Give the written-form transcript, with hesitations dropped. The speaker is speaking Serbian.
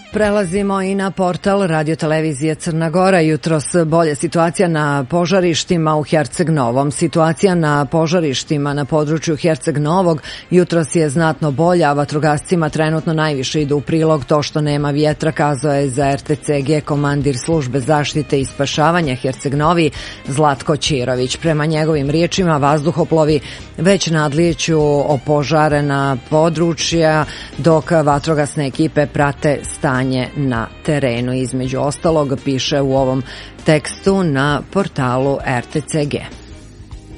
Prelazimo i na portal Radio-televizije Crna Gora. Jutros bolja situacija na požarištima u Herceg Novom. Situacija na požarištima na području Herceg Novog jutros je znatno bolja, a vatrogascima trenutno najviše ide u prilog to što nema vjetra, kazao je za RTCG komandir službe zaštite i spašavanja Herceg Novi Zlatko Ćirović. Prema njegovim riječima, vazduhoplovi već nadlijeću opožarena područja, dok vatrogasne ekipe prate stanje na terenu. Između ostalog, piše u ovom tekstu na portalu RTCG.